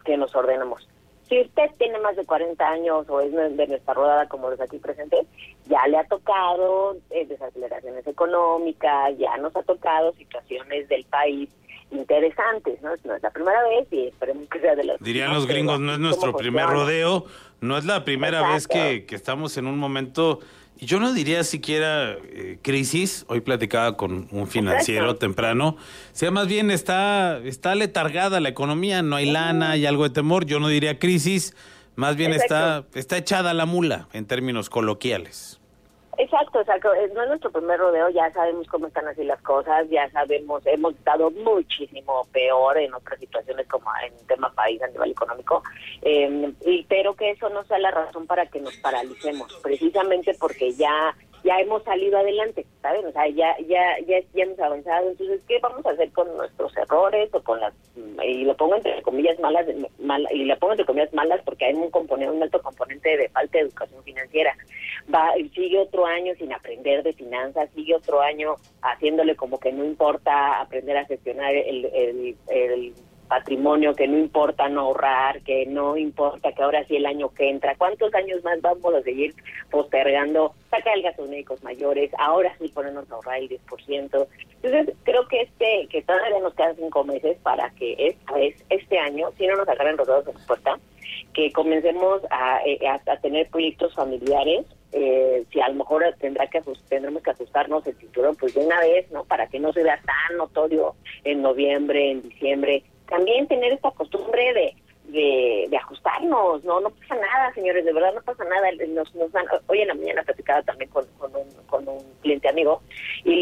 que nos ordenemos. Si usted tiene más de 40 años o es de nuestra rodada como los aquí presentes, ya le ha tocado desaceleraciones económicas, ya nos ha tocado situaciones del país interesantes, ¿no? No es la primera vez y esperemos que sea de las... Dirían los gringos, no es nuestro primer rodeo, no es la primera vez que estamos en un momento, y yo no diría siquiera crisis. Hoy platicaba con un financiero temprano, o sea, más bien está letargada la economía, no hay lana, hay algo de temor. Yo no diría crisis, más bien está echada la mula en términos coloquiales. Exacto, no es nuestro primer rodeo, ya sabemos cómo están así las cosas, ya sabemos, hemos estado muchísimo peor en otras situaciones como en tema país a nivel económico, pero que eso no sea la razón para que nos paralicemos, precisamente porque ya hemos salido adelante, ¿saben? O sea, ya hemos avanzado. Entonces, ¿qué vamos a hacer con nuestros errores o con las, y lo pongo entre comillas malas, y le pongo entre comillas malas porque hay un alto componente de falta de educación financiera? Sigue otro año sin aprender de finanzas, sigue otro año haciéndole como que no importa aprender a gestionar el patrimonio, que no importa no ahorrar, que no importa que ahora sí el año que entra, ¿cuántos años más vamos a seguir postergando sacar el gasto de médicos mayores, ahora sí ponernos a ahorrar el 10%? Entonces creo que que todavía nos quedan 5 meses para que este año, si no nos agarren rodados en la puerta, que comencemos a tener proyectos familiares. Si a lo mejor tendremos que ajustarnos el cinturón pues de una vez, ¿no? Para que no se vea tan notorio en noviembre, en diciembre. También tener esta costumbre de ajustarnos, no pasa nada, señores, de verdad no pasa nada. Hoy en la mañana platicaba también con un cliente amigo y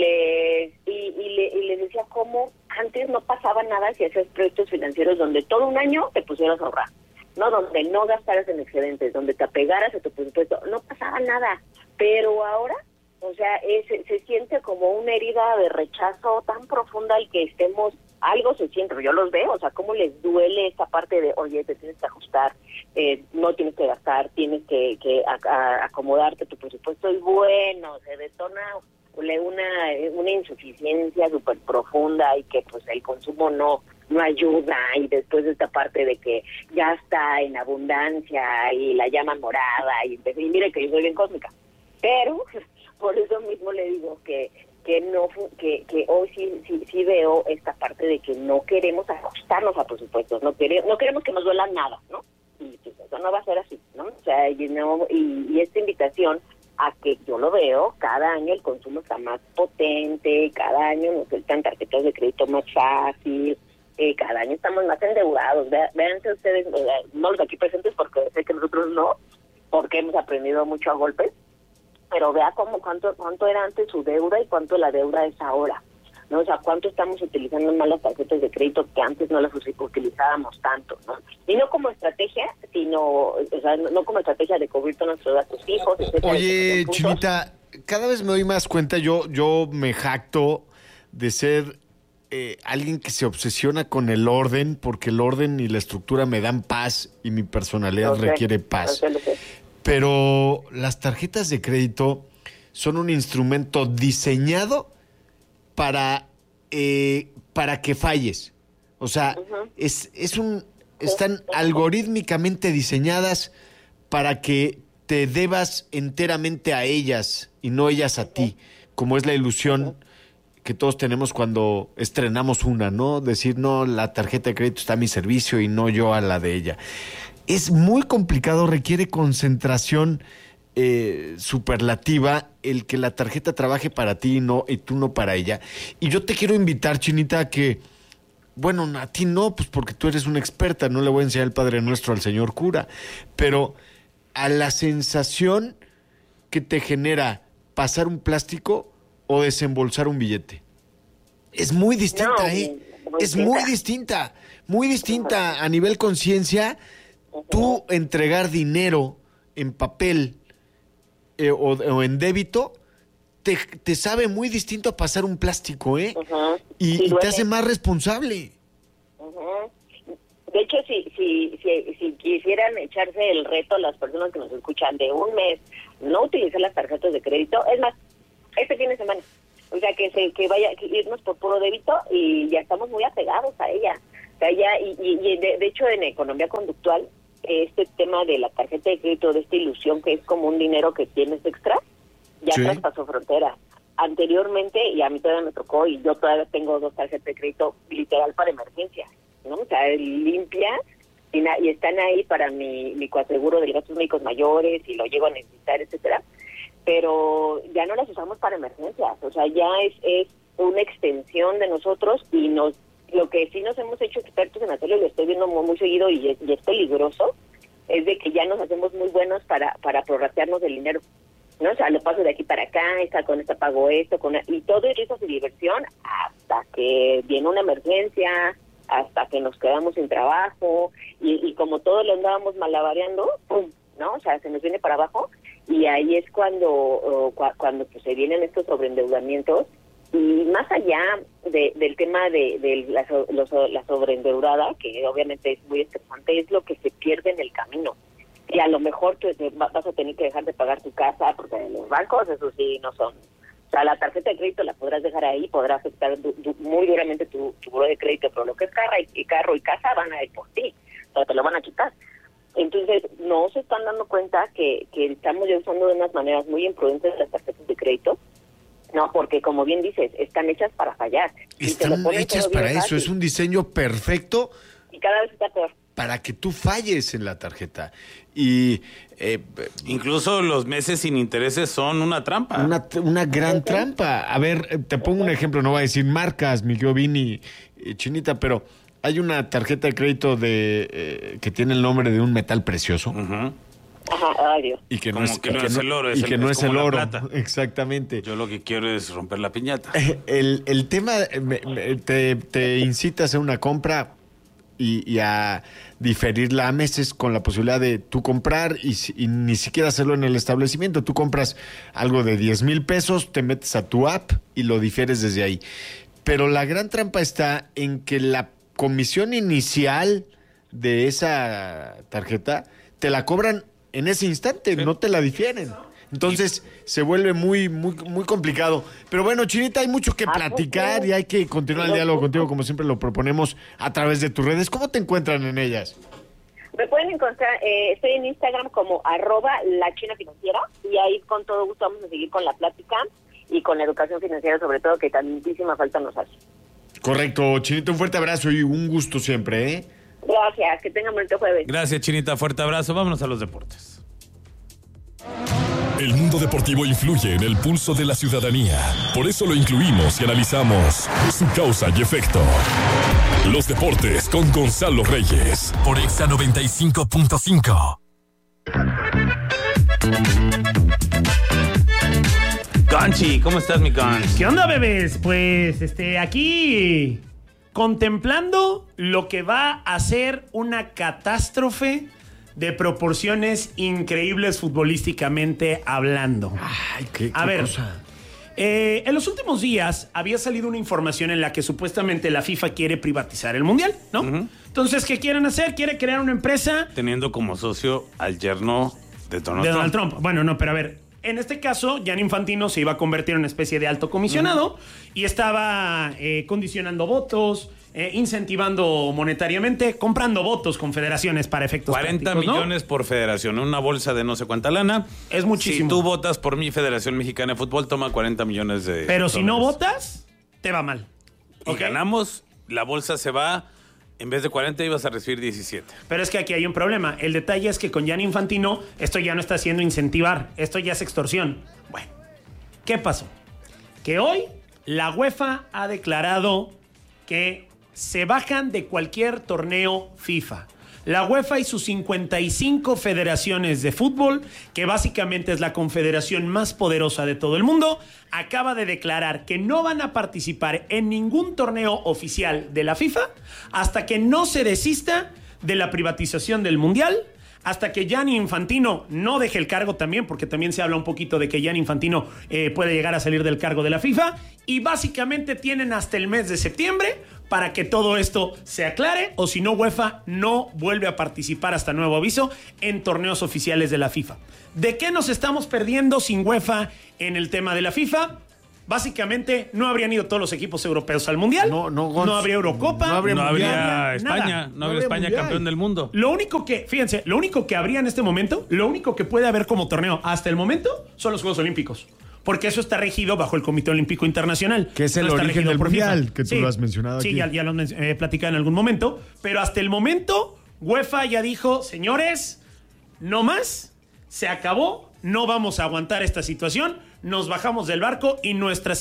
le decía cómo antes no pasaba nada si hacías proyectos financieros donde todo un año te pusieras a ahorrar, ¿no? Donde no gastaras en excedentes, donde te apegaras a tu presupuesto, no pasaba nada. Pero ahora, o sea, se siente como una herida de rechazo tan profunda y que estemos, algo se siente, yo los veo, o sea, cómo les duele esta parte de, oye, te tienes que ajustar, no tienes que gastar, tienes que acomodarte tu presupuesto, y bueno, se detona una insuficiencia súper profunda y que pues el consumo no ayuda, y después esta parte de que ya está en abundancia y la llaman morada, y mire que yo soy bien cósmica, pero por eso mismo le digo que hoy sí veo esta parte de que no queremos ajustarnos a presupuestos, no queremos que nos duela nada, ¿no? Y pues eso no va a ser así, ¿no? O sea, y esta invitación a que yo lo veo, cada año el consumo está más potente, cada año nos sueltan tarjetas de crédito más fácil, cada año estamos más endeudados. Véanse ustedes, no los aquí presentes porque sé que nosotros no, porque hemos aprendido mucho a golpes, pero vea cuánto era antes su deuda y cuánto la deuda es ahora, ¿no? O sea, cuánto estamos utilizando más las tarjetas de crédito que antes no las utilizábamos tanto, ¿no? Y no como estrategia, sino, o sea, no como estrategia de cubrir todos nuestros gastos fijos, etcétera. Oye, Chinita, cada vez me doy más cuenta, yo me jacto de ser alguien que se obsesiona con el orden, porque el orden y la estructura me dan paz y mi personalidad requiere paz. Lo sé. Pero las tarjetas de crédito son un instrumento diseñado para que falles. O sea, están algorítmicamente diseñadas para que te debas enteramente a ellas y no ellas a ti, como es la ilusión que todos tenemos cuando estrenamos una, ¿no? Decir, no, la tarjeta de crédito está a mi servicio y no yo a la de ella. Es muy complicado, requiere concentración superlativa el que la tarjeta trabaje para ti y tú no para ella. Y yo te quiero invitar, Chinita, a que, bueno, a ti no, pues porque tú eres una experta, no le voy a enseñar el Padre Nuestro al señor cura, pero a la sensación que te genera pasar un plástico o desembolsar un billete. Es muy distinta, muy distinta a nivel conciencia. Tú entregar dinero en papel o en débito te sabe muy distinto a pasar un plástico, y te hace más responsable. De hecho, si quisieran echarse el reto a las personas que nos escuchan de un mes, no utilizar las tarjetas de crédito, es más, este fin de semana, o sea, que vaya a irnos por puro débito y ya estamos muy apegados a ella. O sea, ya, y de hecho en economía conductual, este tema de la tarjeta de crédito, de esta ilusión que es como un dinero que tienes extra, ya traspasó frontera. Anteriormente, y a mí todavía me tocó, y yo todavía tengo 2 tarjetas de crédito literal para emergencias, ¿no? O sea, limpias y están ahí para mi coaseguro de gastos médicos mayores, y lo llego a necesitar, etcétera. Pero ya no las usamos para emergencias, o sea, ya es una extensión de nosotros, y lo que sí nos hemos hecho expertos en hacerlo, y lo estoy viendo muy seguido, y es peligroso, es de que ya nos hacemos muy buenos para prorratearnos el dinero, ¿no? O sea, lo paso de aquí para acá, con esta pago esto, y todo es risas y diversión hasta que viene una emergencia, hasta que nos quedamos sin trabajo, y como todo lo andábamos malabareando, ¡pum!, ¿no? O sea, se nos viene para abajo, y ahí es cuando pues, se vienen estos sobreendeudamientos, y más allá del tema de la sobreendeudada, que obviamente es muy estresante, es lo que se pierde en el camino. Y a lo mejor tú vas a tener que dejar de pagar tu casa, porque los bancos, eso sí, no son. O sea, la tarjeta de crédito la podrás dejar ahí, podrá afectar muy duramente tu buro de crédito, pero lo que es carro y casa van a ir por ti, o sea, te lo van a quitar. Entonces, no se están dando cuenta que estamos ya usando de unas maneras muy imprudentes las tarjetas de crédito, no, porque como bien dices, están hechas para fallar. Están hechas para eso, es un diseño perfecto. Y cada vez está peor. Para que tú falles en la tarjeta. Y incluso los meses sin intereses son una trampa. Una gran trampa. A ver, te pongo un ejemplo, no voy a decir marcas, mi Giovini, Chinita, pero hay una tarjeta de crédito que tiene el nombre de un metal precioso. Uh-huh. Ajá, ay Dios. Y que no es el oro, y que no es el oro. Plata. Exactamente. Yo lo que quiero es romper la piñata. El tema te incita a hacer una compra y a diferirla a meses con la posibilidad de tú comprar y ni siquiera hacerlo en el establecimiento. Tú compras algo de 10,000 pesos, te metes a tu app y lo difieres desde ahí. Pero la gran trampa está en que la comisión inicial de esa tarjeta te la cobran en ese instante, no te la difieren. Entonces se vuelve muy complicado. Pero bueno, Chinita, hay mucho que platicar y hay que continuar el diálogo contigo como siempre lo proponemos a través de tus redes. ¿Cómo te encuentran en ellas? Me pueden encontrar, estoy en Instagram como @lachinafinanciera, y ahí con todo gusto vamos a seguir con la plática y con la educación financiera, sobre todo, que tantísima falta nos hace. Correcto, Chinita, un fuerte abrazo y un gusto siempre, ¿eh? Gracias, que tengan bonito jueves. Gracias, Chinita, fuerte abrazo. Vámonos a los deportes. El mundo deportivo influye en el pulso de la ciudadanía. Por eso lo incluimos y analizamos su causa y efecto. Los deportes con Gonzalo Reyes por Exa 95.5. Conchi, ¿cómo estás, mi Conchi? ¿Qué onda, bebés? Pues aquí contemplando lo que va a ser una catástrofe de proporciones increíbles futbolísticamente hablando. Ay, qué cosa. En los últimos días había salido una información en la que supuestamente la FIFA quiere privatizar el Mundial, ¿no? Uh-huh. Entonces, ¿qué quieren hacer? Quiere crear una empresa... Teniendo como socio al yerno de Donald Trump. Bueno, no, pero a ver... En este caso, Gianni Infantino se iba a convertir en una especie de alto comisionado y estaba condicionando votos, incentivando monetariamente, comprando votos con federaciones para efectos 40 millones, ¿no? Por federación, una bolsa de no sé cuánta lana. Es muchísimo. Si tú votas por mi Federación Mexicana de Fútbol, toma 40 millones de Pero dólares. Si no votas, te va mal. Y ganamos, la bolsa se va... En vez de 40 ibas a recibir 17. Pero es que aquí hay un problema. El detalle es que con Gianni Infantino esto ya no está haciendo incentivar. Esto ya es extorsión. Bueno, ¿qué pasó? Que hoy la UEFA ha declarado que se bajan de cualquier torneo FIFA. La UEFA y sus 55 federaciones de fútbol, que básicamente es la confederación más poderosa de todo el mundo, acaba de declarar que no van a participar en ningún torneo oficial de la FIFA hasta que no se desista de la privatización del Mundial, hasta que Gianni Infantino no deje el cargo también, porque también se habla un poquito de que Gianni Infantino puede llegar a salir del cargo de la FIFA, y básicamente tienen hasta el mes de septiembre para que todo esto se aclare, o si no, UEFA no vuelve a participar hasta nuevo aviso en torneos oficiales de la FIFA. ¿De qué nos estamos perdiendo sin UEFA en el tema de la FIFA? Básicamente, no habrían ido todos los equipos europeos al Mundial. No habría Eurocopa. No habría nada. España. No habría España mundial. campeón del mundo. Lo único que habría en este momento, lo único que puede haber como torneo hasta el momento son los Juegos Olímpicos. Porque eso está regido bajo el Comité Olímpico Internacional. Que es el está origen regido del por Mundial, FIFA. que tú lo has mencionado sí, aquí. ya lo he platicado en algún momento. Pero hasta el momento, UEFA ya dijo, señores, no más, se acabó, no vamos a aguantar esta situación, nos bajamos del barco y nuestras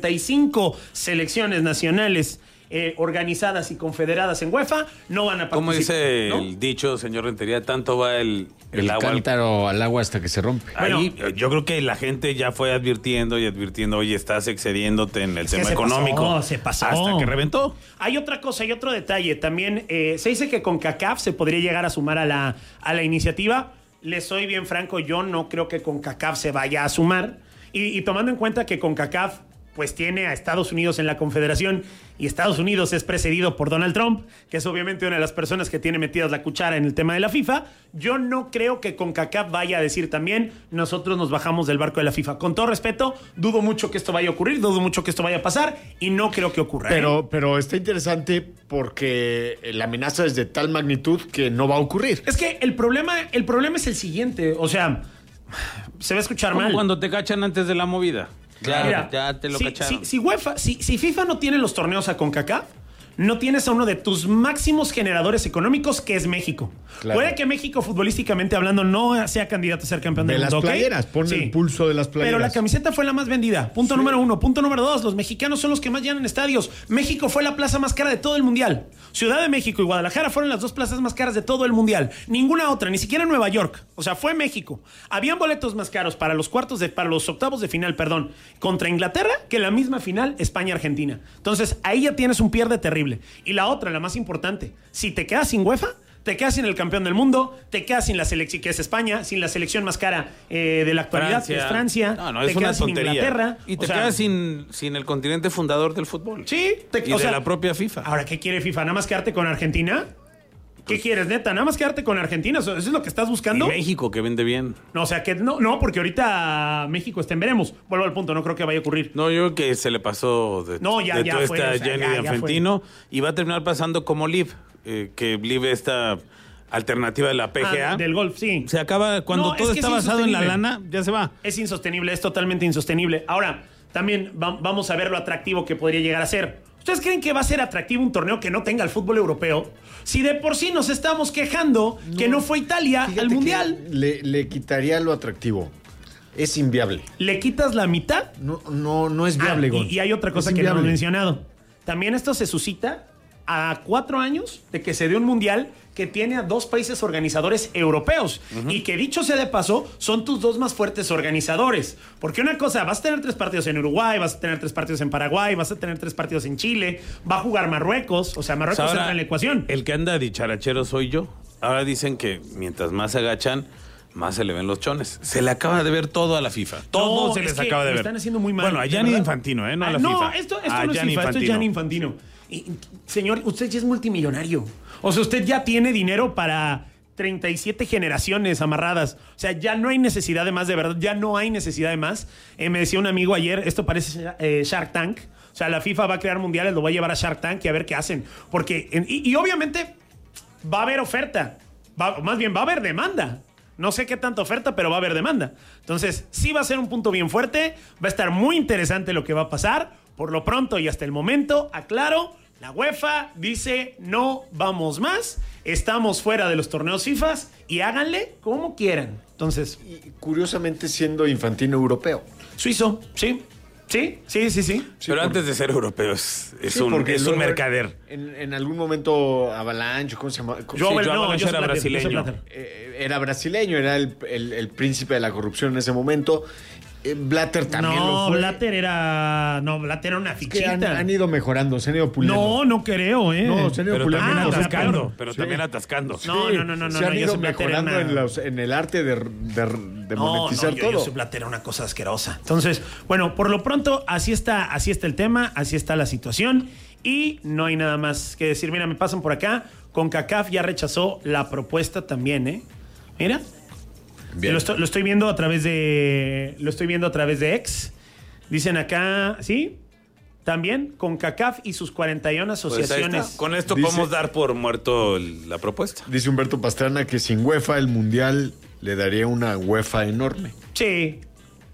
55 selecciones nacionales organizadas y confederadas en UEFA no van a participar. Como dice ¿no? el dicho, señor Rentería, tanto va el agua cántaro al agua hasta que se rompe. Ahí yo creo que la gente ya fue advirtiendo, oye, estás excediéndote en el tema económico. Se pasó. Hasta que reventó. Hay otra cosa, hay otro detalle. También se dice que CONCACAF se podría llegar a sumar a la iniciativa. Les soy bien franco, yo no creo que CONCACAF se vaya a sumar. Y tomando en cuenta que CONCACAF pues tiene a Estados Unidos en la confederación y Estados Unidos es precedido por Donald Trump, que es obviamente una de las personas que tiene metidas la cuchara en el tema de la FIFA, yo no creo que CONCACAF vaya a decir también, nosotros nos bajamos del barco de la FIFA. Con todo respeto, dudo mucho que esto vaya a ocurrir, dudo mucho que esto vaya a pasar y no creo que ocurra. Pero está interesante porque la amenaza es de tal magnitud que no va a ocurrir. Es que el problema es el siguiente, o sea, se va a escuchar Como mal. cuando te cachan antes de la movida. Ya te lo cacharon. Si FIFA no tiene los torneos a CONCACAF, no tienes a uno de tus máximos generadores económicos, que es México. Claro. Puede que México, futbolísticamente hablando, no sea candidato a ser campeón del mundo. De las playeras, pon el pulso de las playeras. Pero la camiseta fue la más vendida. Punto número 1. Punto número 2. Los mexicanos son los que más llenan estadios. México fue la plaza más cara de todo el mundial. Ciudad de México y Guadalajara fueron las dos plazas más caras de todo el mundial. Ninguna otra, ni siquiera Nueva York. O sea, fue México. Habían boletos más caros para los octavos de final, contra Inglaterra, que la misma final España-Argentina. Entonces, ahí ya tienes un pierde terrible. Y la otra, la más importante, si te quedas sin UEFA, te quedas sin el campeón del mundo, te quedas sin la selección, que es España, sin la selección más cara de la actualidad, que es Francia. No, te es una quedas sin tontería. Inglaterra. Y te quedas sin el continente fundador del fútbol. Sí. Y de la propia FIFA. Ahora, ¿qué quiere FIFA? ¿Nada más quedarte con Argentina? ¿Qué quieres, neta? ¿Nada más quedarte con Argentina? ¿Eso es lo que estás buscando? Y México, que vende bien. No, o sea, que no, porque ahorita México está en veremos. Vuelvo al punto, no creo que vaya a ocurrir. No, yo creo que se le pasó de toda esta Jenny de Infantino y va a terminar pasando como Liv, que Liv esta alternativa de la PGA. Del golf, sí. Se acaba, cuando todo está basado en la lana, ya se va. Es insostenible, es totalmente insostenible. Ahora, también vamos a ver lo atractivo que podría llegar a ser. ¿Ustedes creen que va a ser atractivo un torneo que no tenga el fútbol europeo? Si de por sí nos estamos quejando que no fue Italia al Mundial. Le quitaría lo atractivo. Es inviable. ¿Le quitas la mitad? No es viable, Gon. Y hay otra cosa que no hemos mencionado. También esto se suscita a 4 años de que se dé un Mundial que tiene a 2 países organizadores europeos. Y que, dicho sea de paso, son tus 2 más fuertes organizadores. Porque una cosa, vas a tener 3 partidos en Uruguay, vas a tener 3 partidos en Paraguay, vas a tener 3 partidos en Chile, va a jugar Marruecos. O sea, Marruecos entra en la ecuación. El que anda dicharachero soy yo. Ahora dicen que mientras más se agachan, más se le ven los chones. Se le acaba de ver todo a la FIFA. Todo se les acaba de ver. Lo están haciendo muy mal. Bueno, a Gianni Infantino, no a la FIFA. No, esto no es FIFA, esto es Gianni Infantino. Y, señor, usted ya es multimillonario. O sea, usted ya tiene dinero para 37 generaciones amarradas. O sea, ya no hay necesidad de más, de verdad. Ya no hay necesidad de más. Me decía un amigo ayer, esto parece Shark Tank. O sea, la FIFA va a crear mundiales, lo va a llevar a Shark Tank y a ver qué hacen. Porque, y obviamente, va a haber oferta. Más bien, va a haber demanda. No sé qué tanta oferta, pero va a haber demanda. Entonces, sí va a ser un punto bien fuerte. Va a estar muy interesante lo que va a pasar. Por lo pronto y hasta el momento, aclaro, la UEFA dice no vamos más. Estamos fuera de los torneos FIFA y háganle como quieran. Entonces, y curiosamente siendo Infantino europeo. Suizo, sí. Sí. Pero antes de ser europeo es un mercader. En algún momento Avalanche, ¿cómo se llama? Avalanche era brasileño. Era brasileño, era el príncipe de la corrupción en ese momento. Blatter también lo fue. Blatter era una fichita. Es que han ido mejorando, se han ido puliendo. No creo, No, se han ido pero puliendo. también atascando. Pero también atascando. No. Se han ido mejorando en el arte de monetizar todo. Yo Blatter era una cosa asquerosa. Entonces, bueno, por lo pronto, así está el tema, así está la situación. Y no hay nada más que decir. Mira, me pasan por acá. CONCACAF ya rechazó la propuesta también, Mira. Lo estoy viendo a través de X. Dicen acá, ¿sí? También CONCACAF y sus 41 asociaciones. Pues con esto podemos dar por muerto la propuesta. Dice Humberto Pastrana que sin UEFA el Mundial le daría una UEFA enorme. Sí.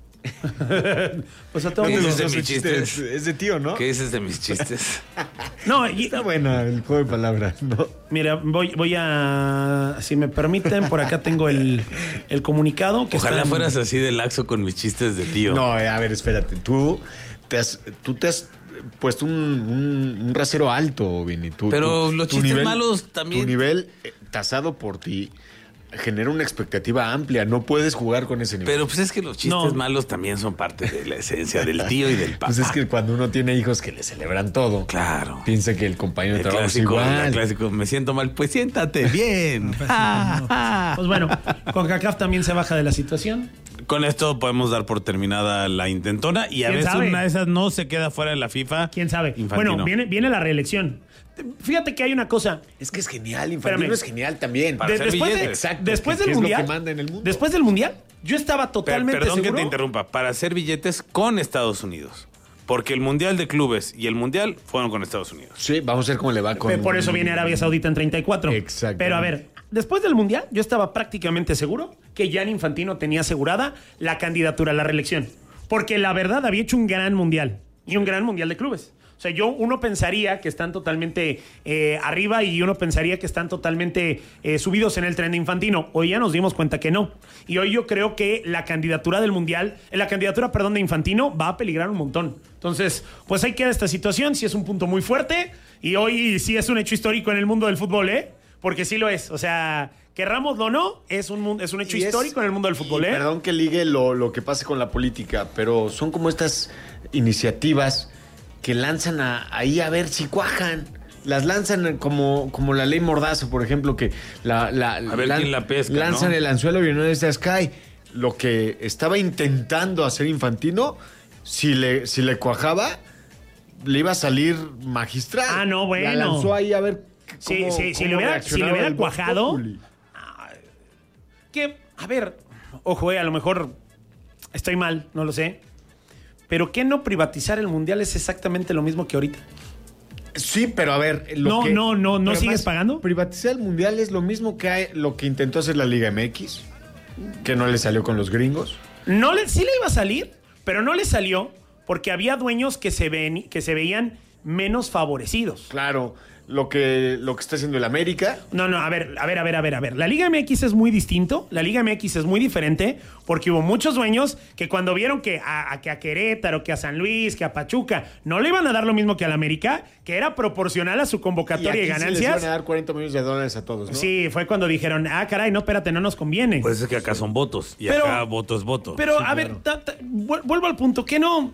Pues a todo ¿Qué mundo. dices de mis chistes? Es de tío, ¿no? ¿Qué dices de mis chistes? No, Está buena el juego de palabras, ¿no? mira, voy a, si me permiten, por acá tengo el comunicado. Que Ojalá está en- fueras así de laxo con mis chistes de tío. No, a ver, espérate. Tú te has puesto un rasero alto, Vini. Pero los chistes malos también. Tu nivel tasado por ti genera una expectativa amplia. No puedes jugar con ese nivel. Pero pues es que los chistes malos también son parte de la esencia del tío y del papá. Pues es que cuando uno tiene hijos que le celebran todo, Claro. piensa que el compañero de El trabajo es clásico, igual. el clásico, me siento mal, pues siéntate bien. Pues bueno, CONCACAF también se baja de la situación. Con esto podemos dar por terminada la intentona y a ¿Quién veces sabe? una de esas no se queda fuera de la FIFA. ¿Quién sabe? Infantino. Bueno, viene la reelección. Fíjate que hay una cosa. Es que es genial, Infantino Espérame. es genial también. Para hacer después billetes. Exacto, después que del es lo mundial. que manda en el mundo. Después del mundial, yo estaba totalmente Perdón seguro. que te interrumpa, para hacer billetes con Estados Unidos. Porque el Mundial de Clubes y el Mundial fueron con Estados Unidos. Sí, vamos a ver cómo le va con... Por eso viene Arabia Saudita en 34. Exactamente. Pero a ver, después del mundial, yo estaba prácticamente seguro que Gianni Infantino tenía asegurada la candidatura a la reelección. Porque la verdad había hecho un gran mundial y un gran mundial de clubes. O sea, uno pensaría que están totalmente arriba y uno pensaría que están totalmente subidos en el tren de Infantino. Hoy ya nos dimos cuenta que no. Y hoy yo creo que la candidatura de Infantino va a peligrar un montón. Entonces, pues ahí queda esta situación. Sí es un punto muy fuerte y hoy sí es un hecho histórico en el mundo del fútbol, ¿eh? Porque sí lo es. O sea, querrámoslo o no, es un hecho histórico en el mundo del fútbol, ¿eh? Perdón que ligue lo que pase con la política, pero son como estas iniciativas que lanzan ahí a ver si cuajan. Las lanzan como la ley Mordaza, por ejemplo, que A ver quién la pesca, lanzan ¿no? el anzuelo y no es de Sky. Lo que estaba intentando hacer Infantino, si le cuajaba, le iba a salir magistral. Ah, no, bueno. La lanzó ahí a ver Sí, cómo, sí, si cómo le hubiera reaccionaba el Vox cuajado. Populi. Que, a ver, ojo, a lo mejor estoy mal, no lo sé. Pero que no privatizar el mundial es exactamente lo mismo que ahorita. Sí, pero a ver... No pero sigues además, pagando. Privatizar el mundial es lo mismo que lo que intentó hacer la Liga MX, que no le salió con los gringos. Sí le iba a salir, pero no le salió porque había dueños que se veían menos favorecidos. Claro, lo que está haciendo el América. No, a ver. La Liga MX es muy distinto. La Liga MX es muy diferente porque hubo muchos dueños que cuando vieron que a Querétaro, que a San Luis, que a Pachuca no le iban a dar lo mismo que al América, que era proporcional a su convocatoria y aquí ganancias. se les van a dar $40 millones a todos, ¿no? Sí, fue cuando dijeron, caray, no, espérate, no nos conviene. Pues es que acá son votos y Pero- acá voto es voto. Pero, Sí, a claro. ver, vuelvo al punto, que no...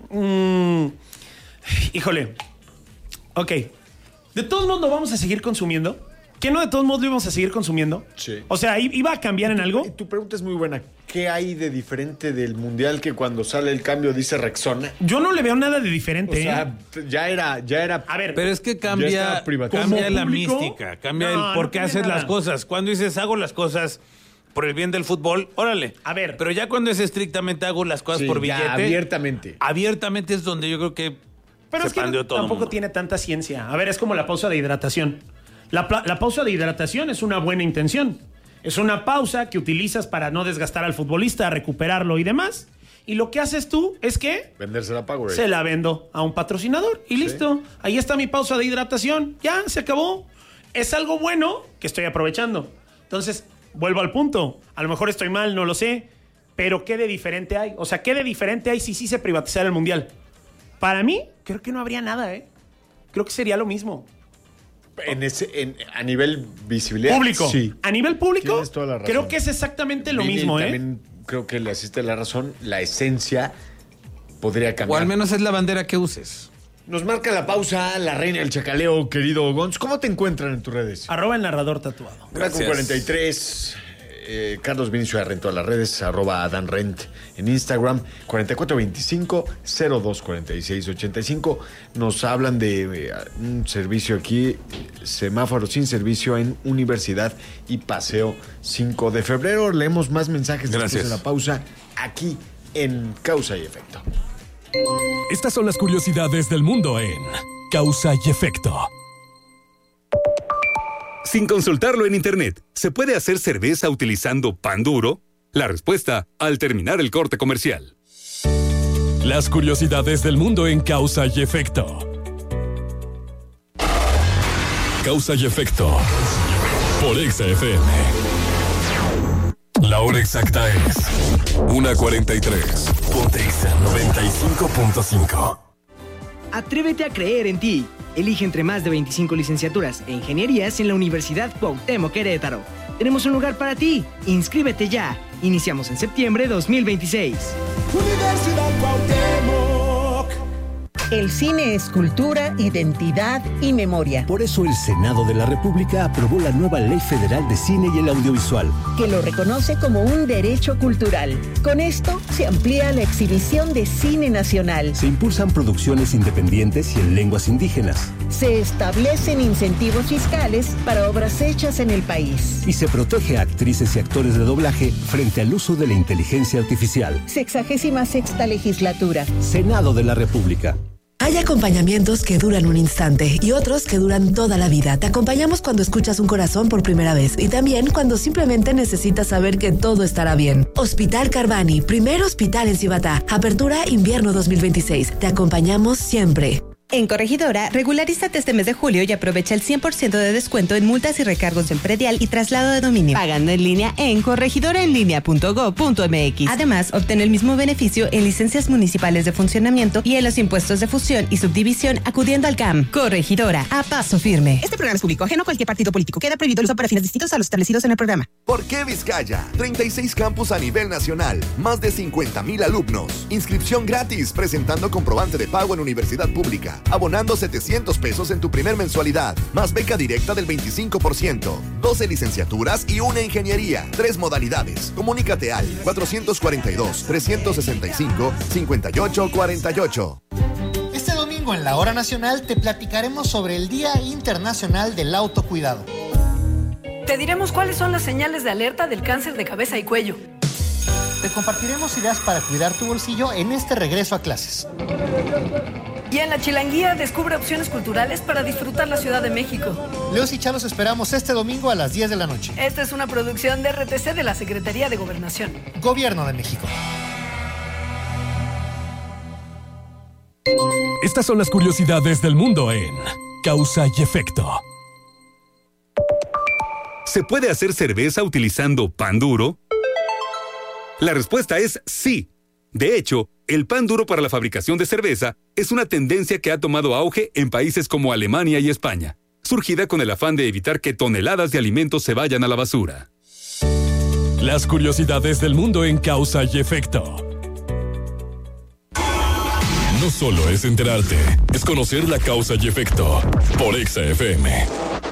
híjole. Ok. ¿De todos modos lo vamos a seguir consumiendo? ¿Que no de todos modos lo íbamos a seguir consumiendo? Sí. O sea, ¿iba a cambiar en algo? Y tu pregunta es muy buena. ¿Qué hay de diferente del mundial que cuando sale el cambio dice Rexona? Yo no le veo nada de O diferente. sea, ya era. A ver, Pero es que Ya cambia estaba privatizado. cambia Como la público, mística, cambia no, el por no qué cambia haces nada. las cosas. Cuando dices hago las cosas por el bien del fútbol, órale. A ver. Pero ya cuando es estrictamente hago las cosas Sí, por ya, billete. abiertamente. Abiertamente es donde yo creo que pero se es que pandeó todo tampoco mundo. tiene tanta ciencia. A ver, es como la pausa de hidratación. La pausa de hidratación es una buena intención. Es una pausa que utilizas para no desgastar al futbolista, recuperarlo y demás. Y lo que haces tú es que Venderse la Powerade. se la vendo a un patrocinador y listo. Ahí está mi pausa de hidratación. Ya, se acabó. Es algo bueno que estoy aprovechando. Entonces, vuelvo al punto. A lo mejor estoy mal, no lo sé. Pero ¿qué de diferente hay? O sea, ¿qué de diferente hay si sí se privatizara el mundial? Para mí, creo que no habría nada, ¿eh? Creo que sería lo mismo. A nivel visibilidad. Público. Sí. A nivel público, Tienes toda la razón. creo que es exactamente lo Vini, mismo, ¿eh? También creo que le asiste la razón. La esencia podría O cambiar. al menos es la bandera que uses. Nos marca la pausa la reina del chacaleo, querido Gonz. ¿Cómo te encuentran en tus redes? @el narrador tatuado. Una con Gracias. 43. Carlos Vinicio Arrent en todas las redes, @AdanRent en Instagram, 4425-024685. Nos hablan de un servicio aquí, semáforo sin servicio en Universidad y Paseo 5 de febrero. Leemos más mensajes después Gracias. de la pausa aquí en Causa y Efecto. Estas son las curiosidades del mundo en Causa y Efecto. Sin consultarlo en internet, ¿se puede hacer cerveza utilizando pan duro? La respuesta al terminar el corte comercial. Las curiosidades del mundo en Causa y Efecto. Causa y Efecto por Exa FM. La hora exacta es 1:43. Ponte Exa 95.5. Atrévete a creer en ti. Elige entre más de 25 licenciaturas e ingenierías en la Universidad Cuauhtémoc Querétaro. Tenemos un lugar para ti. Inscríbete ya. Iniciamos en septiembre 2026. Universidad Cuauhtémoc. El cine es cultura, identidad y memoria. Por eso el Senado de la República aprobó la nueva Ley Federal de Cine y el Audiovisual, que lo reconoce como un derecho cultural. Con esto se amplía la exhibición de cine nacional. Se impulsan producciones independientes y en lenguas indígenas. Se establecen incentivos fiscales para obras hechas en el país. Y se protege a actrices y actores de doblaje frente al uso de la inteligencia artificial. 66ª legislatura. Senado de la República. Hay acompañamientos que duran un instante y otros que duran toda la vida. Te acompañamos cuando escuchas un corazón por primera vez y también cuando simplemente necesitas saber que todo estará bien. Hospital Carvani, primer hospital en Cibatá. Apertura invierno 2026. Te acompañamos siempre. En Corregidora, regularízate este mes de julio y aprovecha el 100% de descuento en multas y recargos en predial y traslado de dominio. Pagando en línea en corregidoraenlinea.gov.mx. Además, obtén el mismo beneficio en licencias municipales de funcionamiento y en los impuestos de fusión y subdivisión acudiendo al CAM. Corregidora, a paso firme. Este programa es público, ajeno a cualquier partido político. Queda prohibido el uso para fines distintos a los establecidos en el programa. ¿Por qué Vizcaya? 36 campus a nivel nacional, más de 50,000 alumnos. Inscripción gratis, presentando comprobante de pago en universidad pública. Abonando 700 pesos en tu primer mensualidad, más beca directa del 25%, 12 licenciaturas y una ingeniería, 3 modalidades. Comunícate al 442-365-5848. Este domingo en la Hora Nacional te platicaremos sobre el Día Internacional del Autocuidado. Te diremos cuáles son las señales de alerta del cáncer de cabeza y cuello. Te compartiremos ideas para cuidar tu bolsillo en este regreso a clases. Y en la Chilanguía descubre opciones culturales para disfrutar la Ciudad de México. Leos y Chalos esperamos este domingo a las 10 de la noche. Esta es una producción de RTC de la Secretaría de Gobernación. Gobierno de México. Estas son las curiosidades del mundo en Causa y Efecto. ¿Se puede hacer cerveza utilizando pan duro? La respuesta es sí. De hecho, el pan duro para la fabricación de cerveza es una tendencia que ha tomado auge en países como Alemania y España, surgida con el afán de evitar que toneladas de alimentos se vayan a la basura. Las curiosidades del mundo en Causa y Efecto. No solo es enterarte, es conocer la causa y efecto por Exa FM.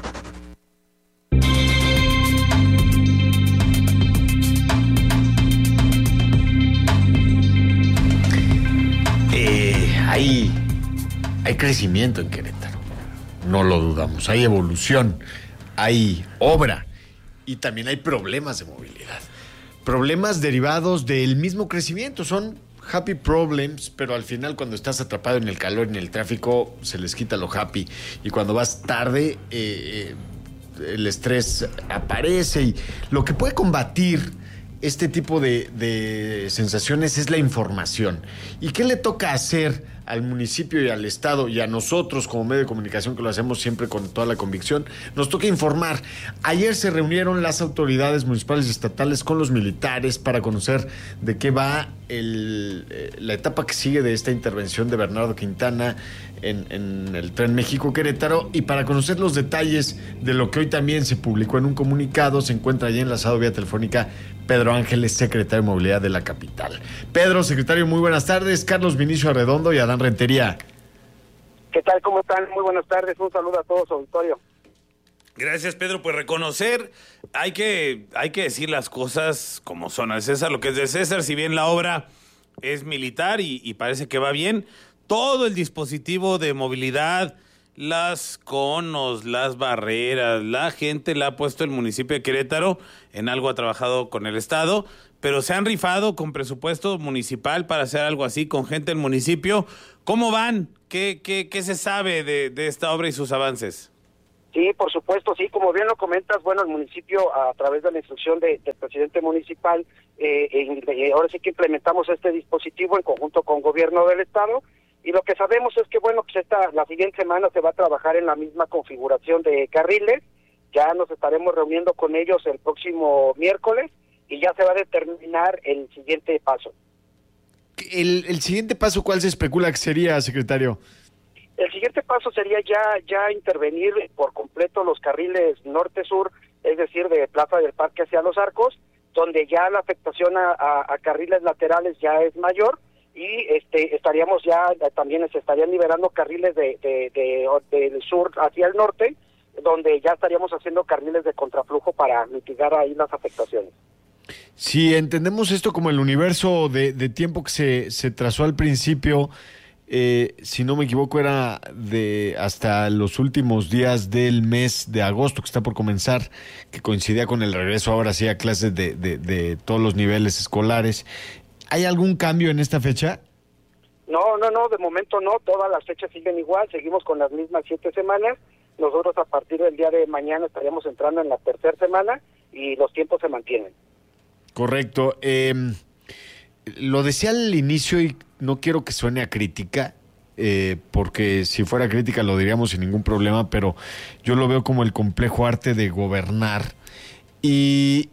Hay crecimiento en Querétaro, no lo dudamos. Hay evolución, hay obra y también hay problemas de movilidad. Problemas derivados del mismo crecimiento, son happy problems, pero al final cuando estás atrapado en el calor, en el tráfico, se les quita lo happy. Y cuando vas tarde, el estrés aparece. Y lo que puede combatir este tipo de sensaciones es la información. ¿Y qué le toca hacer al municipio y al Estado y a nosotros como medio de comunicación, que lo hacemos siempre con toda la convicción? Nos toca informar. Ayer se reunieron las autoridades municipales y estatales con los militares para conocer de qué va la etapa que sigue de esta intervención de Bernardo Quintana en el Tren México-Querétaro, y para conocer los detalles de lo que hoy también se publicó en un comunicado, se encuentra allí enlazado vía telefónica Pedro Ángeles, secretario de Movilidad de la capital. Pedro, secretario, muy buenas tardes. Carlos Vinicio Arredondo y Adán Rentería. ¿Qué tal? ¿Cómo están? Muy buenas tardes. Un saludo a todos, auditorio. Gracias, Pedro. Pues reconocer, hay que decir las cosas como son. Al César lo que es de César, si bien la obra es militar y parece que va bien, todo el dispositivo de movilidad las conos, las barreras, la gente la ha puesto el municipio de Querétaro, en algo ha trabajado con el Estado, pero se han rifado con presupuesto municipal para hacer algo así con gente del municipio. ¿Cómo van? ¿Qué se sabe de esta obra y sus avances? Sí, por supuesto, sí, como bien lo comentas, bueno, el municipio a través de la instrucción del presidente municipal, ahora sí que implementamos este dispositivo en conjunto con gobierno del estado, y lo que sabemos es que, bueno, pues la siguiente semana se va a trabajar en la misma configuración de carriles, ya nos estaremos reuniendo con ellos el próximo miércoles, y ya se va a determinar el siguiente paso. ¿El siguiente paso cuál se especula que sería, secretario? El siguiente paso sería ya intervenir por completo los carriles norte-sur, es decir, de Plaza del Parque hacia Los Arcos, donde ya la afectación a carriles laterales ya es mayor, y estaríamos ya, también se estarían liberando carriles del sur hacia el norte, donde ya estaríamos haciendo carriles de contraflujo para mitigar ahí las afectaciones. Si entendemos esto como el universo de tiempo que se trazó al principio, si no me equivoco era de hasta los últimos días del mes de agosto que está por comenzar, que coincidía con el regreso ahora sí a clases de todos los niveles escolares. ¿Hay algún cambio en esta fecha? No, de momento no, todas las fechas siguen igual, seguimos con las mismas 7 semanas. Nosotros a partir del día de mañana estaríamos entrando en la tercera semana y los tiempos se mantienen. Correcto. Lo decía al inicio y no quiero que suene a crítica, porque si fuera crítica lo diríamos sin ningún problema, pero yo lo veo como el complejo arte de gobernar. Y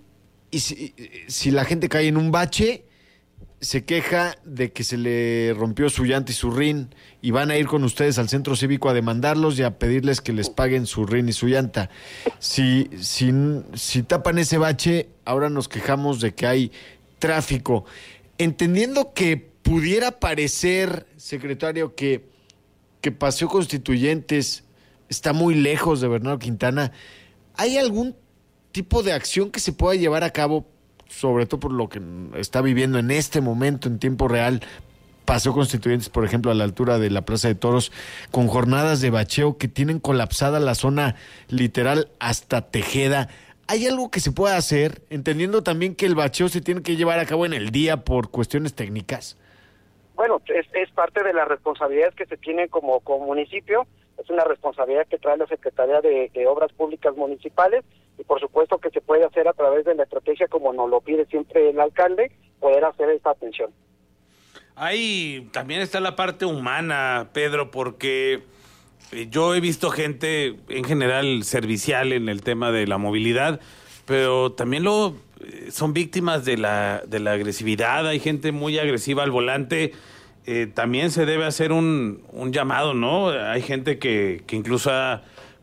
si la gente cae en un bache, se queja de que se le rompió su llanta y su rin, y van a ir con ustedes al centro cívico a demandarlos y a pedirles que les paguen su rin y su llanta. Si tapan ese bache, ahora nos quejamos de que hay tráfico. Entendiendo que pudiera parecer, secretario, que Paseo Constituyentes está muy lejos de Bernardo Quintana, ¿hay algún tipo de acción que se pueda llevar a cabo, sobre todo por lo que está viviendo en este momento en tiempo real, Paseo Constituyentes, por ejemplo, a la altura de la Plaza de Toros, con jornadas de bacheo que tienen colapsada la zona literal hasta Tejeda? ¿Hay algo que se pueda hacer, entendiendo también que el bacheo se tiene que llevar a cabo en el día por cuestiones técnicas? Bueno, es parte de las responsabilidades que se tienen como municipio, es una responsabilidad que trae la Secretaría de Obras Públicas Municipales, y por supuesto que se puede hacer a través de la estrategia, como nos lo pide siempre el alcalde, poder hacer esta atención. Ahí también está la parte humana, Pedro, porque yo he visto gente en general servicial en el tema de la movilidad, pero también son víctimas de la agresividad. Hay gente muy agresiva al volante. También se debe hacer un llamado, ¿no? Hay gente que incluso a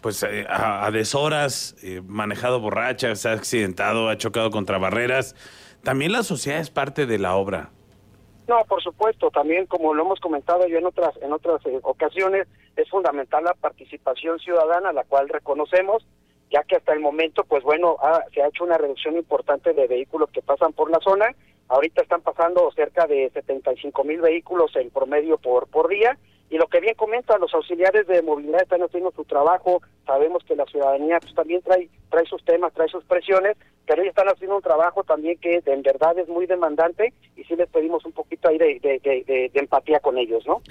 deshoras manejado borracha, se ha accidentado, ha chocado contra barreras. También la sociedad es parte de la obra. No, por supuesto, también como lo hemos comentado yo en otras ocasiones, es fundamental la participación ciudadana, la cual reconocemos, ya que hasta el momento, pues bueno, se ha hecho una reducción importante de vehículos que pasan por la zona. Ahorita están pasando cerca de 75,000 vehículos en promedio por día, y lo que bien comentan, los auxiliares de movilidad están haciendo su trabajo. Sabemos que la ciudadanía pues también trae sus temas, trae sus presiones, pero ellos están haciendo un trabajo también que en verdad es muy demandante, y sí les pedimos un poquito ahí de empatía con ellos, ¿no?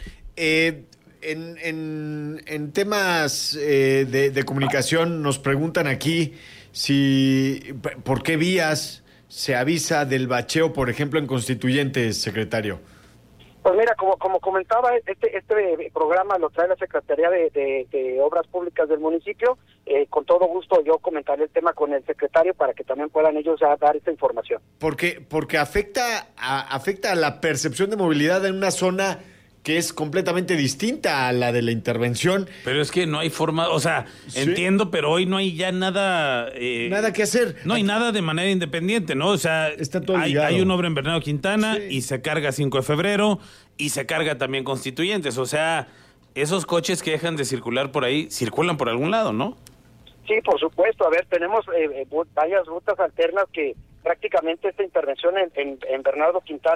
En temas de comunicación nos preguntan aquí por qué vías se avisa del bacheo, por ejemplo, en Constituyentes, secretario. Pues mira, como comentaba, este programa lo trae la Secretaría de Obras Públicas del municipio. Con todo gusto yo comentaré el tema con el secretario para que también puedan ellos dar esta información. Porque afecta a la percepción de movilidad en una zona que es completamente distinta a la de la intervención. Pero es que no hay forma, o sea, ¿sí? Entiendo, pero hoy no hay ya nada... nada que hacer. No hay nada de manera independiente, ¿no? O sea, está todo hay una obra en Bernardo Quintana, sí, y se carga 5 de febrero y se carga también Constituyentes. O sea, esos coches que dejan de circular por ahí, circulan por algún lado, ¿no? Sí, por supuesto. A ver, tenemos varias rutas alternas que prácticamente esta intervención en Bernardo Quintana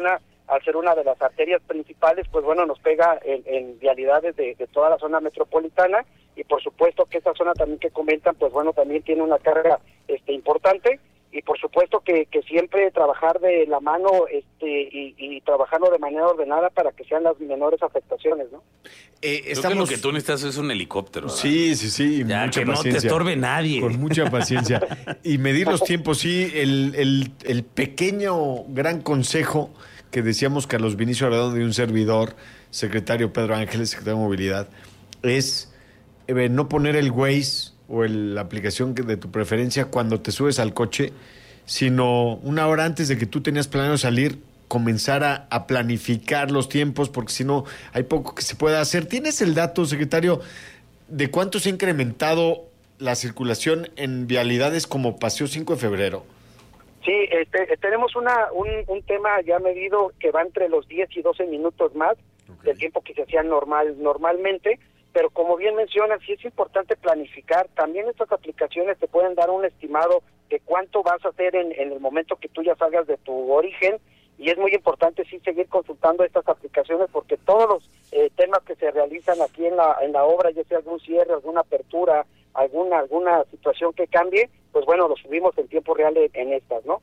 al ser una de las arterias principales, pues bueno, nos pega en vialidades de toda la zona metropolitana, y por supuesto que esta zona también que comentan, pues bueno, también tiene una carga importante, y por supuesto que siempre trabajar de la mano y trabajarlo de manera ordenada para que sean las menores afectaciones, ¿no? Creo que lo que tú necesitas es un helicóptero, ¿verdad? Sí, ya, mucha que paciencia. no te estorbe nadie. Con mucha paciencia. Y medir los tiempos, sí, el pequeño gran consejo que decíamos Carlos Vinicio Arredondo y un servidor, secretario Pedro Ángeles, secretario de Movilidad, es no poner el Waze o la aplicación de tu preferencia cuando te subes al coche, sino una hora antes de que tú tenías planeado salir, comenzar a planificar los tiempos, porque si no, hay poco que se pueda hacer. ¿Tienes el dato, secretario, de cuánto se ha incrementado la circulación en vialidades como Paseo 5 de Febrero? Sí, tenemos un tema ya medido que va entre los 10 y 12 minutos más del tiempo que se hacía normalmente, pero como bien mencionas, sí es importante planificar. También estas aplicaciones te pueden dar un estimado de cuánto vas a hacer en el momento que tú ya salgas de tu origen, y es muy importante sí seguir consultando estas aplicaciones, porque todos los temas que se realizan aquí en la obra, ya sea algún cierre, alguna apertura, alguna situación que cambie, pues bueno, lo subimos en tiempo real en estas, ¿no?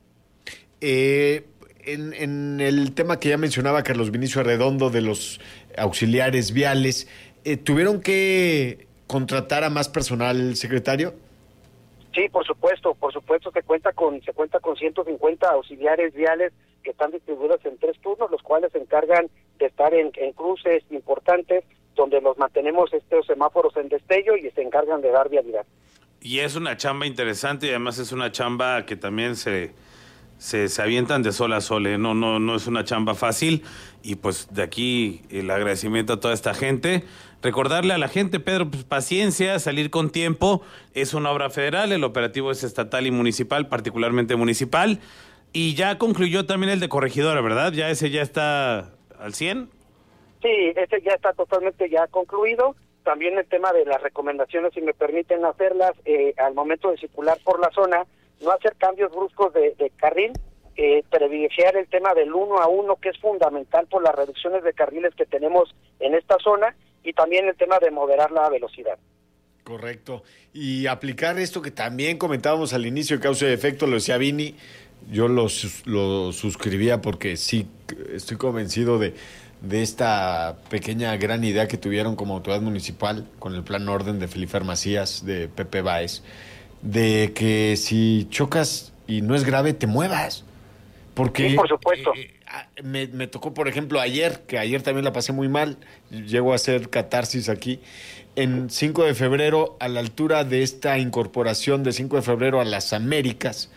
En el tema que ya mencionaba Carlos Vinicio Arredondo de los auxiliares viales, ¿tuvieron que contratar a más personal, secretario? Sí, por supuesto, se cuenta con 150 auxiliares viales que están distribuidos en 3 turnos, los cuales se encargan de estar en cruces importantes, donde los mantenemos estos semáforos en destello y se encargan de dar vialidad. Y es una chamba interesante, y además es una chamba que también se avientan de sol a sol, no es una chamba fácil, y pues de aquí el agradecimiento a toda esta gente. Recordarle a la gente, Pedro, pues paciencia, salir con tiempo, es una obra federal, el operativo es estatal y municipal, particularmente municipal, y ya concluyó también el de Corregidora, ¿verdad? ¿Ya ese ya está al 100? Sí, ese ya está totalmente ya concluido. También el tema de las recomendaciones, si me permiten hacerlas, al momento de circular por la zona, no hacer cambios bruscos de carril, privilegiar el tema del 1 a 1, que es fundamental por las reducciones de carriles que tenemos en esta zona, y también el tema de moderar la velocidad. Correcto. Y aplicar esto que también comentábamos al inicio, causa y efecto, lo decía Vini, yo lo suscribía porque sí, estoy convencido de esta pequeña gran idea que tuvieron como autoridad municipal con el plan orden de Felifer Macías, de Pepe Báez, de que si chocas y no es grave, te muevas. Porque sí, por supuesto. Me tocó, por ejemplo, ayer también la pasé muy mal, llego a hacer catarsis aquí, en 5 de febrero, a la altura de esta incorporación de 5 de febrero a las Américas,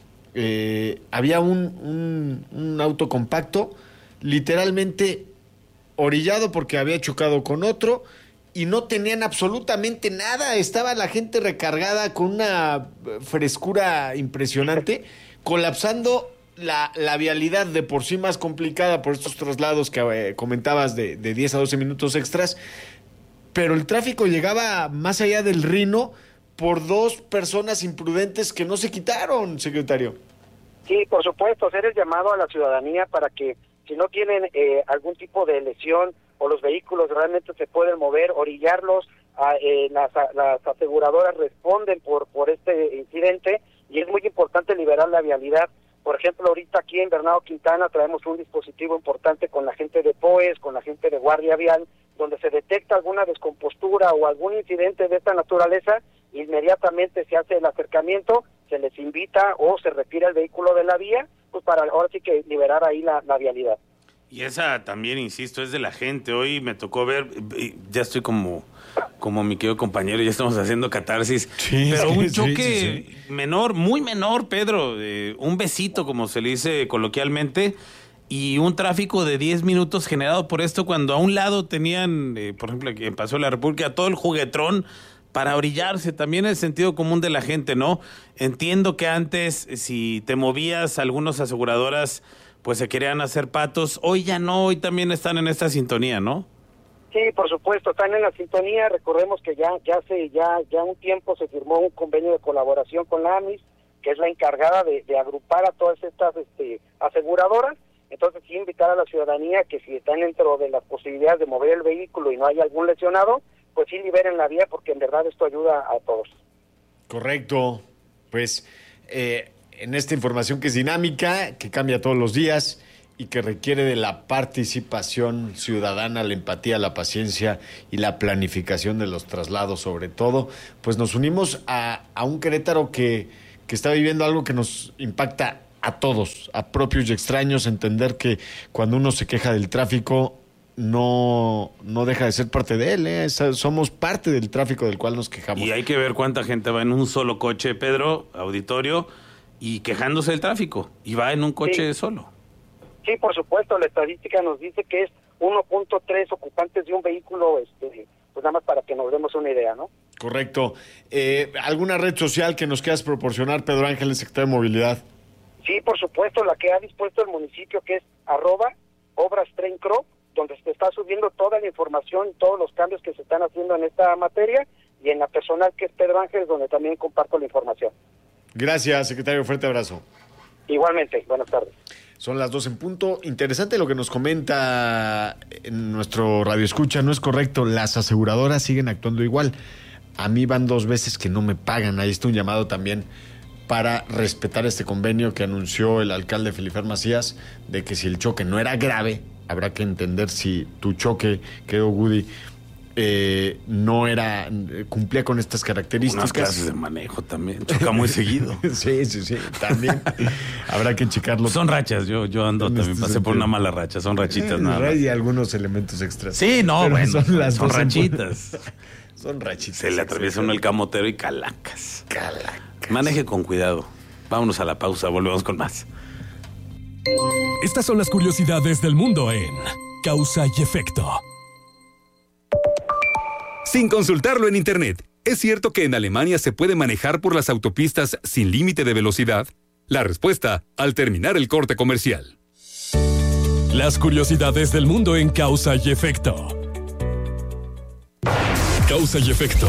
había un auto compacto, literalmente orillado porque había chocado con otro, y no tenían absolutamente nada, estaba la gente recargada con una frescura impresionante, colapsando la vialidad de por sí más complicada por estos traslados que comentabas de 10 a 12 minutos extras, pero el tráfico llegaba más allá del Rino por 2 personas imprudentes que no se quitaron, secretario. Sí, por supuesto, hacer el llamado a la ciudadanía para que si no tienen algún tipo de lesión o los vehículos realmente se pueden mover, orillarlos, las aseguradoras responden por este incidente, y es muy importante liberar la vialidad. Por ejemplo, ahorita aquí en Bernardo Quintana traemos un dispositivo importante con la gente de POES, con la gente de Guardia Vial, donde se detecta alguna descompostura o algún incidente de esta naturaleza, inmediatamente se hace el acercamiento, se les invita o se retira el vehículo de la vía, pues para ahora sí que liberar ahí la vialidad. Y esa también, insisto, es de la gente. Hoy me tocó ver, ya estoy como mi querido compañero, ya estamos haciendo catarsis, sí, pero un choque menor, muy menor, Pedro, un besito, como se le dice coloquialmente, y un tráfico de 10 minutos generado por esto, cuando a un lado tenían, por ejemplo, aquí en Paseo de la República, todo el juguetrón para orillarse. También el sentido común de la gente, ¿no? Entiendo que antes, si te movías, algunas aseguradoras pues se querían hacer patos, hoy ya no, hoy también están en esta sintonía, ¿no? Sí, por supuesto, están en la sintonía. Recordemos que ya un tiempo se firmó un convenio de colaboración con la AMIS, que es la encargada de agrupar a todas estas aseguradoras. Entonces sí invitar a la ciudadanía que si están dentro de las posibilidades de mover el vehículo y no hay algún lesionado, pues sí liberen la vía, porque en verdad esto ayuda a todos. Correcto. Pues en esta información que es dinámica, que cambia todos los días y que requiere de la participación ciudadana, la empatía, la paciencia y la planificación de los traslados sobre todo, pues nos unimos a un Querétaro que está viviendo algo que nos impacta a todos, a propios y extraños, entender que cuando uno se queja del tráfico no deja de ser parte de él, somos parte del tráfico del cual nos quejamos. Y hay que ver cuánta gente va en un solo coche, Pedro, auditorio, y quejándose del tráfico, y va en un coche solo. Sí, por supuesto, la estadística nos dice que es 1.3 ocupantes de un vehículo, pues nada más para que nos demos una idea, ¿no? Correcto. ¿Alguna red social que nos quieras proporcionar, Pedro Ángeles, secretario de Movilidad? Sí, por supuesto, la que ha dispuesto el municipio, que es @ObrasTrenCro, donde se está subiendo toda la información, todos los cambios que se están haciendo en esta materia, y en la personal, que es Pedro Ángeles, donde también comparto la información. Gracias, secretario. Fuerte abrazo. Igualmente. Buenas tardes. Son las 2 en punto. Interesante lo que nos comenta en nuestro radioescucha. No es correcto. Las aseguradoras siguen actuando igual. A mí van 2 veces que no me pagan. Ahí está un llamado también para respetar este convenio que anunció el alcalde Felifer Macías, de que si el choque no era grave, habrá que entender si tu choque, quedó Woody, no era, cumplía con estas características. Unas clases de manejo también, choca muy seguido. Sí, también. Habrá que checarlo. Son rachas, yo ando también, pasé por una mala racha, son rachitas nada más. Y algunos elementos extras. Sí, no, pero bueno, son rachitas. Son rachitas. Se le atraviesa uno el camotero y calacas. Maneje con cuidado. Vámonos a la pausa, volvemos con más. Estas son las curiosidades del mundo en Causa y Efecto. Sin consultarlo en internet, ¿es cierto que en Alemania se puede manejar por las autopistas sin límite de velocidad? La respuesta al terminar el corte comercial. Las curiosidades del mundo en Causa y Efecto. Causa y Efecto.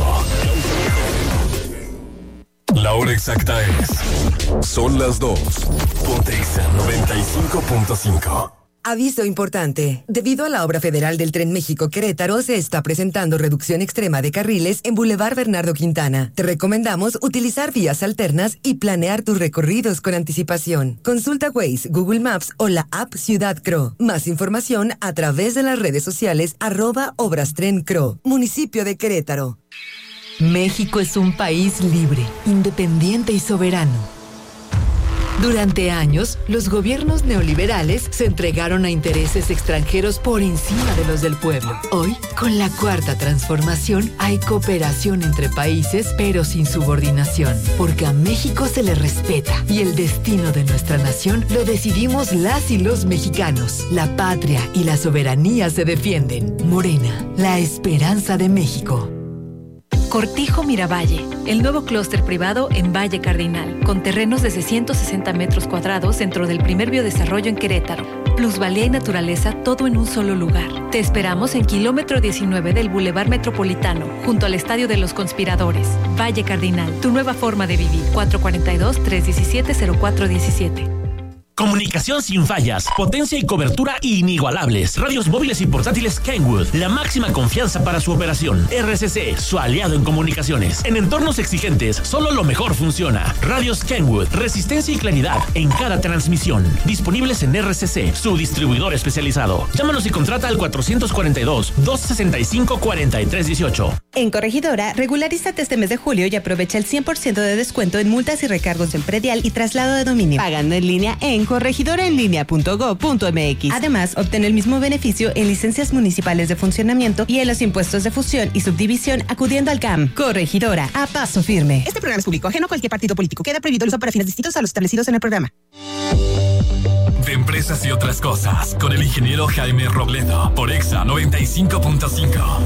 La hora exacta es... Son las 2. Ponte Exa 95.5. Aviso importante. Debido a la obra federal del Tren México-Querétaro, se está presentando reducción extrema de carriles en Boulevard Bernardo Quintana. Te recomendamos utilizar vías alternas y planear tus recorridos con anticipación. Consulta Waze, Google Maps o la app Ciudad Cro. Más información a través de las redes sociales @ObrasTrenCro. Municipio de Querétaro. México es un país libre, independiente y soberano. Durante años, los gobiernos neoliberales se entregaron a intereses extranjeros por encima de los del pueblo. Hoy, con la Cuarta Transformación, hay cooperación entre países, pero sin subordinación, porque a México se le respeta y el destino de nuestra nación lo decidimos las y los mexicanos. La patria y la soberanía se defienden. Morena, la esperanza de México. Cortijo Miravalle, el nuevo clúster privado en Valle Cardinal, con terrenos de 660 metros cuadrados dentro del primer biodesarrollo en Querétaro. Plusvalía y naturaleza, todo en un solo lugar. Te esperamos en kilómetro 19 del Boulevard Metropolitano, junto al Estadio de los Conspiradores. Valle Cardinal, tu nueva forma de vivir. 442-317-0417. Comunicación sin fallas, potencia y cobertura inigualables. Radios móviles y portátiles Kenwood, la máxima confianza para su operación. RCC, su aliado en comunicaciones. En entornos exigentes, solo lo mejor funciona. Radios Kenwood, resistencia y claridad en cada transmisión. Disponibles en RCC, su distribuidor especializado. Llámanos y contrata al 442-265-4318. En Corregidora, regularízate este mes de julio y aprovecha el 100% de descuento en multas y recargos en predial y traslado de dominio. Pagando en línea en corregidoraenlinea.gov.mx. Además, obtén el mismo beneficio en licencias municipales de funcionamiento y en los impuestos de fusión y subdivisión acudiendo al CAM. Corregidora, a paso firme. Este programa es público, ajeno a cualquier partido político. Queda prohibido el uso para fines distintos a los establecidos en el programa. De empresas y otras cosas, con el ingeniero Jaime Robledo, por Exa 95.5.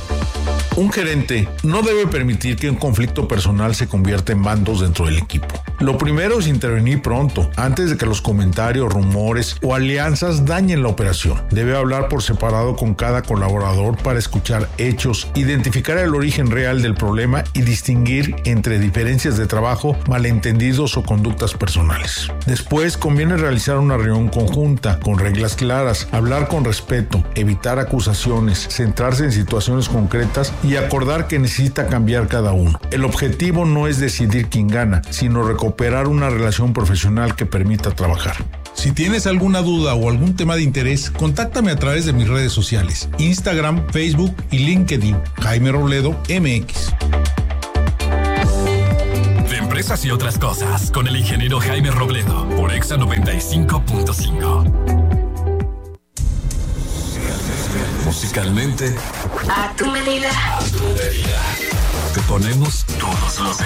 Un gerente no debe permitir que un conflicto personal se convierta en bandos dentro del equipo. Lo primero es intervenir pronto, antes de que los comentarios, rumores o alianzas dañen la operación. Debe hablar por separado con cada colaborador para escuchar hechos, identificar el origen real del problema y distinguir entre diferencias de trabajo, malentendidos o conductas personales. Después conviene realizar una reunión conjunta con reglas claras, hablar con respeto, evitar acusaciones, centrarse en situaciones concretas y acordar que necesita cambiar cada uno. El objetivo no es decidir quién gana, sino recuperar una relación profesional que permita trabajar. Si tienes alguna duda o algún tema de interés, contáctame a través de mis redes sociales, Instagram, Facebook y LinkedIn, Jaime Robledo MX. De empresas y otras cosas, con el ingeniero Jaime Robledo, por Exa 95.5. Musicalmente, a tu medida. te ponemos todos los